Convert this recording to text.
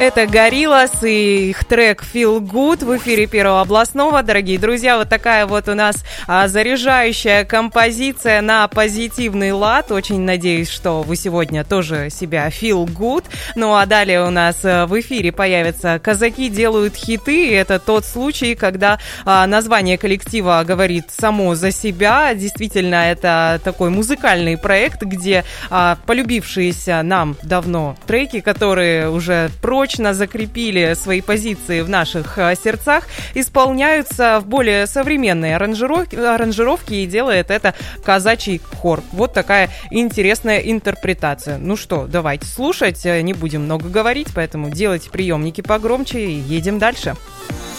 Это Gorillaz и их трек Feel Good в эфире Первого областного. Дорогие друзья, вот такая вот у нас заряжающая композиция на позитивный лад. Очень надеюсь, что вы сегодня тоже себя Feel Good. Ну а далее у нас в эфире появятся «Казаки делают хиты». И это тот случай, когда название коллектива говорит само за себя. Действительно, это такой музыкальный проект, где полюбившиеся нам давно треки, которые уже прочно закрепили свои позиции в наших сердцах, исполняются в более современной аранжировке, и делает это казачий хор. Вот такая интересная интерпретация. Ну что, давайте слушать, не будем много говорить, поэтому делайте приемники погромче и едем дальше.